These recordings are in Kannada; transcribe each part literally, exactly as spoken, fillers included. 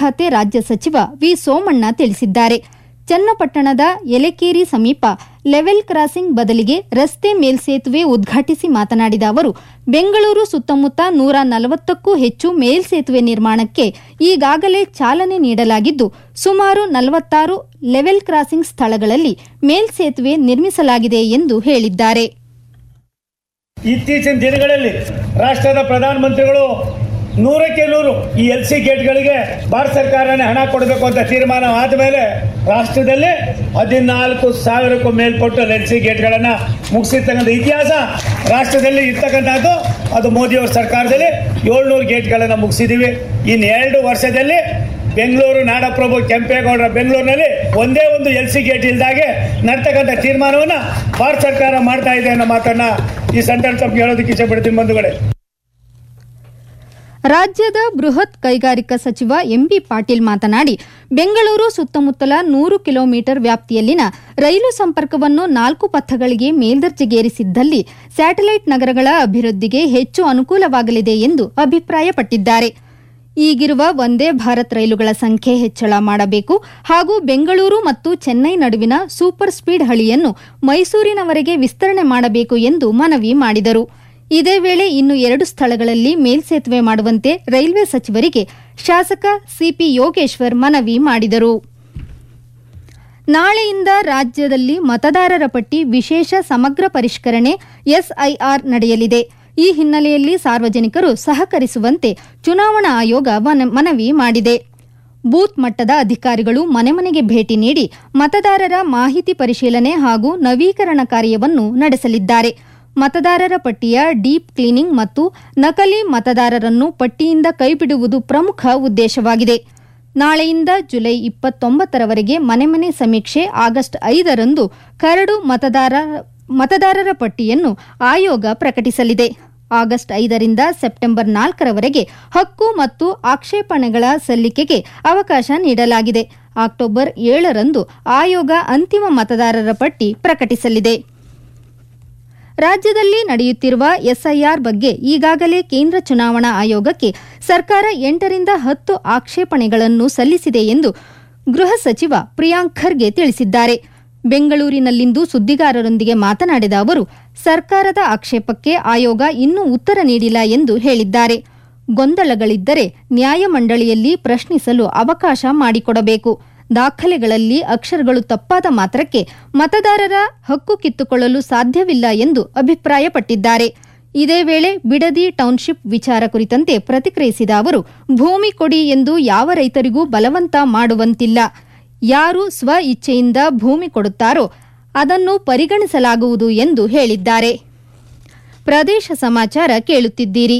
ಖಾತೆ ರಾಜ್ಯ ಸಚಿವ ವಿ ಸೋಮಣ್ಣ ತಿಳಿಸಿದ್ದಾರೆ. ಚನ್ನಪಟ್ಟಣದ ಯಲೆಕೇರಿ ಸಮೀಪ ಲೆವೆಲ್ ಕ್ರಾಸಿಂಗ್ ಬದಲಿಗೆ ರಸ್ತೆ ಮೇಲ್ಸೇತುವೆ ಉದ್ಘಾಟಿಸಿ ಮಾತನಾಡಿದ ಅವರು, ಬೆಂಗಳೂರು ಸುತ್ತಮುತ್ತ ನೂರ ನಲವತ್ತಕ್ಕೂ ಹೆಚ್ಚು ಮೇಲ್ಸೇತುವೆ ನಿರ್ಮಾಣಕ್ಕೆ ಈಗಾಗಲೇ ಚಾಲನೆ ನೀಡಲಾಗಿದ್ದು, ಸುಮಾರು ನಲವತ್ತಾರು ಲೆವೆಲ್ ಕ್ರಾಸಿಂಗ್ ಸ್ಥಳಗಳಲ್ಲಿ ಮೇಲ್ಸೇತುವೆ ನಿರ್ಮಿಸಲಾಗಿದೆ ಎಂದು ಹೇಳಿದ್ದಾರೆ. ಇತ್ತೀಚಿನ ದಿನಗಳಲ್ಲಿ ರಾಷ್ಟ್ರದ ಪ್ರಧಾನಮಂತ್ರಿಗಳು ನೂರಕ್ಕೆ ನೂರು ಈ ಎಲ್ ಸಿ ಗೇಟ್ಗಳಿಗೆ ಭಾರತ ಸರ್ಕಾರನೇ ಹಣ ಕೊಡಬೇಕು ಅಂತ ತೀರ್ಮಾನ ಆದ ಮೇಲೆ ರಾಷ್ಟ್ರದಲ್ಲಿ ಹದಿನಾಲ್ಕು ಸಾವಿರಕ್ಕೂ ಮೇಲ್ಪಟ್ಟು ಎಲ್ ಸಿ ಗೇಟ್ಗಳನ್ನು ಮುಗಿಸಿರ್ತಕ್ಕಂಥ ಇತಿಹಾಸ ರಾಷ್ಟ್ರದಲ್ಲಿ ಇರ್ತಕ್ಕಂಥದ್ದು. ಅದು ಮೋದಿಯವರ ಸರ್ಕಾರದಲ್ಲಿ ಏಳ್ನೂರು ಗೇಟ್ಗಳನ್ನು ಮುಗಿಸಿದ್ದೀವಿ. ಇನ್ನು ಎರಡು ವರ್ಷದಲ್ಲಿ ಬೆಂಗಳೂರು ನಾಡಪ್ರಭು ಕೆಂಪೇಗೌಡರ ಬೆಂಗಳೂರಿನಲ್ಲಿ ಒಂದೇ ಒಂದು ಎಲ್ ಸಿ ಗೇಟ್ ಇಲ್ದಾಗೆ ನಡ್ತಕ್ಕಂಥ ತೀರ್ಮಾನವನ್ನು ಭಾರತ ಸರ್ಕಾರ ಮಾಡ್ತಾ ಇದೆ ಅನ್ನೋ ಮಾತನ್ನ ಈ ಸಂದರ್ಭ ಹೇಳೋದಕ್ಕೆ ಇಷ್ಟಪಡ್ತೀನಿ ಬಂಧುಗಳೇ. ರಾಜ್ಯದ ಬೃಹತ್ ಕೈಗಾರಿಕಾ ಸಚಿವ ಎಂಬಿ ಪಾಟೀಲ್ ಮಾತನಾಡಿ, ಬೆಂಗಳೂರು ಸುತ್ತಮುತ್ತಲ ನೂರು ಕಿಲೋಮೀಟರ್ ವ್ಯಾಪ್ತಿಯಲ್ಲಿನ ರೈಲು ಸಂಪರ್ಕವನ್ನು ನಾಲ್ಕು ಪಥಗಳಿಗೆ ಮೇಲ್ದರ್ಜೆಗೇರಿಸಿದ್ದಲ್ಲಿ ಸ್ಯಾಟಲೈಟ್ ನಗರಗಳ ಅಭಿವೃದ್ಧಿಗೆ ಹೆಚ್ಚು ಅನುಕೂಲವಾಗಲಿದೆ ಎಂದು ಅಭಿಪ್ರಾಯಪಟ್ಟಿದ್ದಾರೆ. ಈಗಿರುವ ವಂದೇ ಭಾರತ್ ರೈಲುಗಳ ಸಂಖ್ಯೆ ಹೆಚ್ಚಳ ಮಾಡಬೇಕು ಹಾಗೂ ಬೆಂಗಳೂರು ಮತ್ತು ಚೆನ್ನೈ ನಡುವಿನ ಸೂಪರ್ ಸ್ಪೀಡ್ ಹಳಿಯನ್ನು ಮೈಸೂರಿನವರೆಗೆ ವಿಸ್ತರಣೆ ಮಾಡಬೇಕು ಎಂದು ಮನವಿ ಮಾಡಿದರು. ಇದೇ ವೇಳೆ ಇನ್ನು ಎರಡು ಸ್ಥಳಗಳಲ್ಲಿ ಮೇಲ್ಸೇತುವೆ ಮಾಡುವಂತೆ ರೈಲ್ವೆ ಸಚಿವರಿಗೆ ಶಾಸಕ ಸಿಪಿ ಯೋಗೇಶ್ವರ್ ಮನವಿ ಮಾಡಿದರು. ನಾಳೆಯಿಂದ ರಾಜ್ಯದಲ್ಲಿ ಮತದಾರರ ಪಟ್ಟಿ ವಿಶೇಷ ಸಮಗ್ರ ಪರಿಷ್ಕರಣೆ ಎಸ್ಐಆರ್ ನಡೆಯಲಿದೆ. ಈ ಹಿನ್ನೆಲೆಯಲ್ಲಿ ಸಾರ್ವಜನಿಕರು ಸಹಕರಿಸುವಂತೆ ಚುನಾವಣಾ ಆಯೋಗ ಮನವಿ ಮಾಡಿದೆ. ಬೂತ್ ಮಟ್ಟದ ಅಧಿಕಾರಿಗಳು ಮನೆ ಮನೆಗೆ ಭೇಟಿ ನೀಡಿ ಮತದಾರರ ಮಾಹಿತಿ ಪರಿಶೀಲನೆ ಹಾಗೂ ನವೀಕರಣ ಕಾರ್ಯವನ್ನು ನಡೆಸಲಿದ್ದಾರೆ. ಮತದಾರರ ಪಟ್ಟಿಯ ಡೀಪ್ ಕ್ಲೀನಿಂಗ್ ಮತ್ತು ನಕಲಿ ಮತದಾರರನ್ನು ಪಟ್ಟಿಯಿಂದ ಕೈಬಿಡುವುದು ಪ್ರಮುಖ ಉದ್ದೇಶವಾಗಿದೆ. ನಾಳೆಯಿಂದ ಜುಲೈ ಇಪ್ಪತ್ತೊಂಬತ್ತರವರೆಗೆ ಮನೆ ಮನೆ ಸಮೀಕ್ಷೆ, ಆಗಸ್ಟ್ ಐದರಂದು ಕರಡು ಮತದಾರ ಮತದಾರರ ಪಟ್ಟಿಯನ್ನು ಆಯೋಗ ಪ್ರಕಟಿಸಲಿದೆ. ಆಗಸ್ಟ್ ಐದರಿಂದ ಸೆಪ್ಟೆಂಬರ್ ನಾಲ್ಕರವರೆಗೆ ಹಕ್ಕು ಮತ್ತು ಆಕ್ಷೇಪಣೆಗಳ ಸಲ್ಲಿಕೆಗೆ ಅವಕಾಶ ನೀಡಲಾಗಿದೆ. ಅಕ್ಟೋಬರ್ ಏಳರಂದು ಆಯೋಗ ಅಂತಿಮ ಮತದಾರರ ಪಟ್ಟಿ ಪ್ರಕಟಿಸಲಿದೆ. ರಾಜ್ಯದಲ್ಲಿ ನಡೆಯುತ್ತಿರುವ ಎಸ್ಐಆರ್ ಬಗ್ಗೆ ಈಗಾಗಲೇ ಕೇಂದ್ರ ಚುನಾವಣಾ ಆಯೋಗಕ್ಕೆ ಸರ್ಕಾರ ಎಂಟರಿಂದ ಹತ್ತು ಆಕ್ಷೇಪಣೆಗಳನ್ನು ಸಲ್ಲಿಸಿದೆ ಎಂದು ಗೃಹ ಸಚಿವ ಪ್ರಿಯಾಂಕ್ ಖರ್ಗೆ ತಿಳಿಸಿದ್ದಾರೆ. ಬೆಂಗಳೂರಿನಲ್ಲಿಂದು ಸುದ್ದಿಗಾರರೊಂದಿಗೆ ಮಾತನಾಡಿದ ಅವರು, ಸರ್ಕಾರದ ಆಕ್ಷೇಪಕ್ಕೆ ಆಯೋಗ ಇನ್ನೂ ಉತ್ತರ ನೀಡಿಲ್ಲ ಎಂದು ಹೇಳಿದ್ದಾರೆ. ಗೊಂದಲಗಳಿದ್ದರೆ ನ್ಯಾಯಮಂಡಳಿಯಲ್ಲಿ ಪ್ರಶ್ನಿಸಲು ಅವಕಾಶ ಮಾಡಿಕೊಡಬೇಕು. ದಾಖಲೆಗಳಲ್ಲಿ ಅಕ್ಷರಗಳು ತಪ್ಪಾದ ಮಾತ್ರಕ್ಕೆ ಮತದಾರರ ಹಕ್ಕು ಕಿತ್ತುಕೊಳ್ಳಲು ಸಾಧ್ಯವಿಲ್ಲ ಎಂದು ಅಭಿಪ್ರಾಯಪಟ್ಟಿದ್ದಾರೆ. ಇದೇ ವೇಳೆ ಬಿಡದಿ ಟೌನ್ಶಿಪ್ ವಿಚಾರ ಕುರಿತಂತೆ ಪ್ರತಿಕ್ರಿಯಿಸಿದ ಅವರು, ಭೂಮಿ ಕೊಡಿ ಎಂದು ಯಾವ ರೈತರಿಗೂ ಬಲವಂತ ಮಾಡುವಂತಿಲ್ಲ. ಯಾರು ಸ್ವ ಇಚ್ಛೆಯಿಂದ ಭೂಮಿ ಕೊಡುತ್ತಾರೋ ಅದನ್ನು ಪರಿಗಣಿಸಲಾಗುವುದು ಎಂದು ಹೇಳಿದ್ದಾರೆ. ಪ್ರದೇಶ ಸಮಾಚಾರ ಕೇಳುತ್ತಿದ್ದೀರಿ.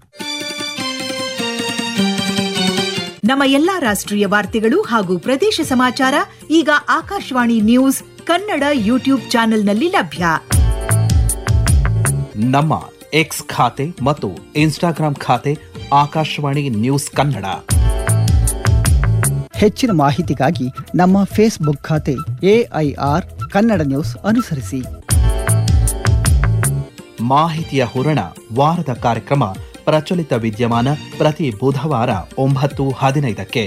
ನಮ್ಮ ಎಲ್ಲಾ ರಾಷ್ಟ್ರೀಯ ವಾರ್ತೆಗಳು ಹಾಗೂ ಪ್ರದೇಶ ಸಮಾಚಾರ ಈಗ ಆಕಾಶವಾಣಿ ನ್ಯೂಸ್ ಕನ್ನಡ ಯೂಟ್ಯೂಬ್ ಚಾನೆಲ್ನಲ್ಲಿ ಲಭ್ಯ. ನಮ್ಮ ಎಕ್ಸ್ ಖಾತೆ ಮತ್ತು ಇನ್ಸ್ಟಾಗ್ರಾಂ ಖಾತೆ ಆಕಾಶವಾಣಿ ನ್ಯೂಸ್ ಕನ್ನಡ. ಹೆಚ್ಚಿನ ಮಾಹಿತಿಗಾಗಿ ನಮ್ಮ ಫೇಸ್ಬುಕ್ ಖಾತೆ ಎಐಆರ್ ಕನ್ನಡ ನ್ಯೂಸ್ ಅನುಸರಿಸಿ. ಮಾಹಿತಿಯ ಹೂರಣ ವಾರದ ಕಾರ್ಯಕ್ರಮ ಪ್ರಚಲಿತ ವಿದ್ಯಮಾನ ಪ್ರತಿ ಬುಧವಾರ ಒಂಬತ್ತು ಹದಿನೈದಕ್ಕೆ.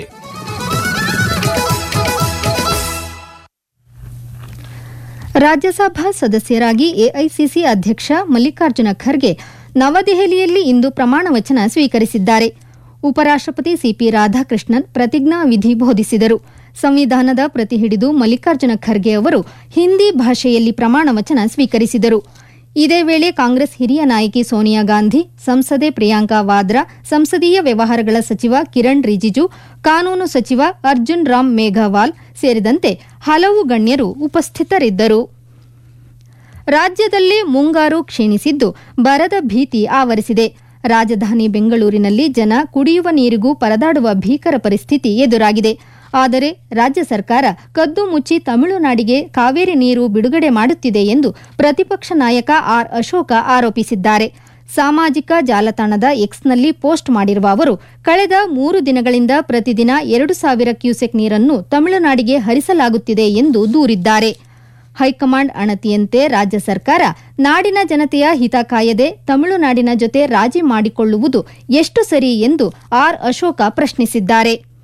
ರಾಜ್ಯಸಭಾ ಸದಸ್ಯರಾಗಿ ಎಐಸಿಸಿ ಅಧ್ಯಕ್ಷ ಮಲ್ಲಿಕಾರ್ಜುನ ಖರ್ಗೆ ನವದೆಹಲಿಯಲ್ಲಿ ಇಂದು ಪ್ರಮಾಣ ವಚನ ಸ್ವೀಕರಿಸಿದ್ದಾರೆ. ಉಪರಾಷ್ಟ್ರಪತಿ ಸಿಪಿ ರಾಧಾಕೃಷ್ಣನ್ ಪ್ರತಿಜ್ಞಾ ವಿಧಿ ಬೋಧಿಸಿದರು. ಸಂವಿಧಾನದ ಪ್ರತಿ ಹಿಡಿದು ಮಲ್ಲಿಕಾರ್ಜುನ ಖರ್ಗೆ ಅವರು ಹಿಂದಿ ಭಾಷೆಯಲ್ಲಿ ಪ್ರಮಾಣ ವಚನ ಸ್ವೀಕರಿಸಿದರು. ಇದೇ ವೇಳೆ ಕಾಂಗ್ರೆಸ್ ಹಿರಿಯ ನಾಯಕಿ ಸೋನಿಯಾ ಗಾಂಧಿ, ಸಂಸದೆ ಪ್ರಿಯಾಂಕಾ ವಾದ್ರಾ, ಸಂಸದೀಯ ವ್ಯವಹಾರಗಳ ಸಚಿವ ಕಿರಣ್ ರಿಜಿಜು, ಕಾನೂನು ಸಚಿವ ಅರ್ಜುನ್ ರಾಮ್ ಮೇಘವಾಲ್ ಸೇರಿದಂತೆ ಹಲವು ಗಣ್ಯರು ಉಪಸ್ಥಿತರಿದ್ದರು. ರಾಜ್ಯದಲ್ಲಿ ಮುಂಗಾರು ಕ್ಷೀಣಿಸಿದ್ದು ಬರದ ಭೀತಿ ಆವರಿಸಿದೆ. ರಾಜಧಾನಿ ಬೆಂಗಳೂರಿನಲ್ಲಿ ಜನ ಕುಡಿಯುವ ನೀರಿಗೂ ಪರದಾಡುವ ಭೀಕರ ಪರಿಸ್ಥಿತಿ ಎದುರಾಗಿದೆ. ಆದರೆ ರಾಜ್ಯ ಸರ್ಕಾರ ಕದ್ದು ಮುಚ್ಚಿ ತಮಿಳುನಾಡಿಗೆ ಕಾವೇರಿ ನೀರು ಬಿಡುಗಡೆ ಮಾಡುತ್ತಿದೆ ಎಂದು ಪ್ರತಿಪಕ್ಷ ನಾಯಕ ಆರ್ ಅಶೋಕ ಆರೋಪಿಸಿದ್ದಾರೆ. ಸಾಮಾಜಿಕ ಜಾಲತಾಣದ ಎಕ್ಸ್ನಲ್ಲಿ ಪೋಸ್ಟ್ ಮಾಡಿರುವ ಅವರು, ಕಳೆದ ಮೂರು ದಿನಗಳಿಂದ ಪ್ರತಿದಿನ ಎರಡು ಸಾವಿರ ಕ್ಯೂಸೆಕ್ ನೀರನ್ನು ತಮಿಳುನಾಡಿಗೆ ಹರಿಸಲಾಗುತ್ತಿದೆ ಎಂದು ದೂರಿದ್ದಾರೆ. ಹೈಕಮಾಂಡ್ ಅಣತಿಯಂತೆ ರಾಜ್ಯ ಸರ್ಕಾರ ನಾಡಿನ ಜನತೆಯ ಹಿತ ಕಾಯದೆ ತಮಿಳುನಾಡಿನ ಜೊತೆ ರಾಜಿ ಮಾಡಿಕೊಳ್ಳುವುದು ಎಷ್ಟು ಸರಿ ಎಂದು ಆರ್ ಅಶೋಕ ಪ್ರಶ್ನಿಸಿದ್ದಾರೆ.